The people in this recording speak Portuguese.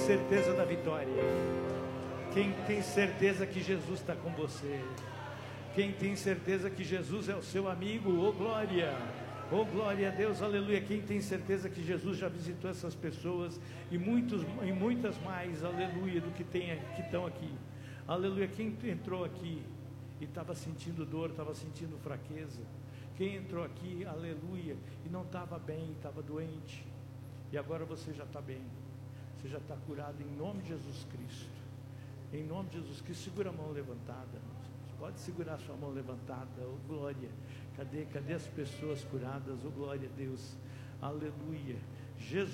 certeza da vitória? Quem tem certeza que Jesus está com você? Quem tem certeza que Jesus é o seu amigo? Oh glória! Oh glória a Deus, aleluia! Quem tem certeza que Jesus já visitou essas pessoas e muitas mais, aleluia, do que estão aqui, aleluia. Quem entrou aqui e estava sentindo dor, estava sentindo fraqueza? Quem entrou aqui, aleluia, e não estava bem, estava doente, e agora você já está bem, você já está curado em nome de Jesus Cristo, em nome de Jesus Cristo. Segura a mão levantada, pode segurar sua mão levantada, oh glória. Cadê as pessoas curadas? Oh glória a Deus, aleluia. Jesus